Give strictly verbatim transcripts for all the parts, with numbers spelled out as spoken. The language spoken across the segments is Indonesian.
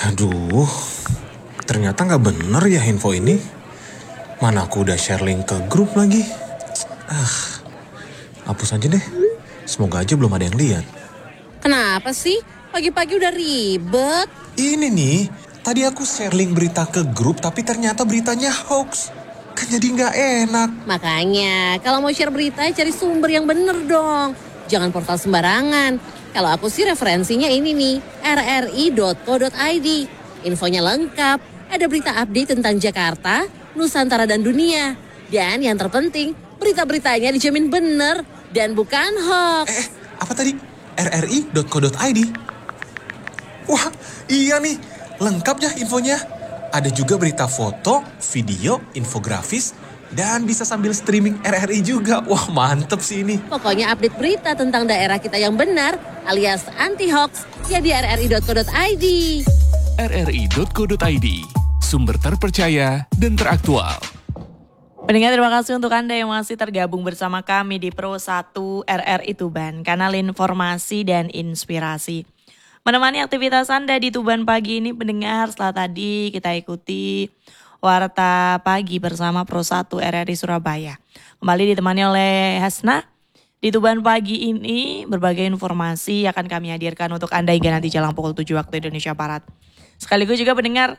Aduh, ternyata nggak bener ya info ini. Mana aku udah share link ke grup lagi. Ah, hapus aja deh. Semoga aja belum ada yang lihat. Kenapa sih? Pagi-pagi udah ribet. Ini nih, tadi aku share link berita ke grup tapi ternyata beritanya hoax. Kan jadi nggak enak. Makanya, kalau mau share berita cari sumber yang bener dong. Jangan portal sembarangan. Kalau aku sih referensinya ini nih, r r i dot co dot i d. Infonya lengkap, ada berita update tentang Jakarta, Nusantara dan dunia. Dan yang terpenting, berita-beritanya dijamin bener dan bukan hoax. Eh, apa tadi? r r i dot co dot i d. Wah, iya nih, lengkap ya infonya. Ada juga berita foto, video, infografis, dan bisa sambil streaming R R I juga. Wah, mantep sih ini. Pokoknya update berita tentang daerah kita yang benar alias anti-hoax ya di r r i dot co dot i d. r r i dot co dot i d, sumber terpercaya dan teraktual. Pendengar, terima kasih untuk Anda yang masih tergabung bersama kami di Pro satu R R I Tuban, kanal informasi dan inspirasi. Menemani aktivitas Anda di Tuban pagi ini, pendengar, setelah tadi kita ikuti Warta Pagi bersama Pro satu R R I Surabaya. Kembali ditemani oleh Hasna. Di Tuban pagi ini berbagai informasi akan kami hadirkan untuk Anda hingga nanti jelang pukul tujuh waktu Indonesia Barat. Sekaligus juga pendengar,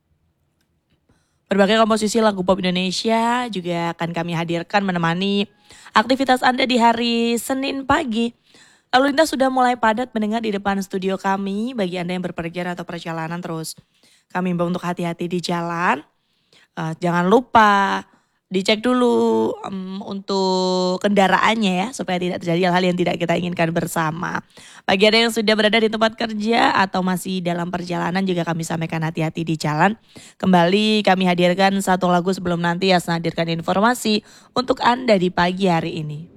berbagai komposisi lagu pop Indonesia juga akan kami hadirkan menemani aktivitas Anda di hari Senin pagi. Lalu lintas sudah mulai padat mendengar di depan studio kami. Bagi Anda yang berpergian atau perjalanan terus kami himbau untuk hati-hati di jalan. Uh, jangan lupa dicek dulu um, untuk kendaraannya ya, supaya tidak terjadi hal-hal yang tidak kita inginkan bersama. Bagi Anda yang sudah berada di tempat kerja atau masih dalam perjalanan juga kami sampaikan hati-hati di jalan. Kembali kami hadirkan satu lagu sebelum nanti Yasna hadirkan informasi untuk Anda di pagi hari ini.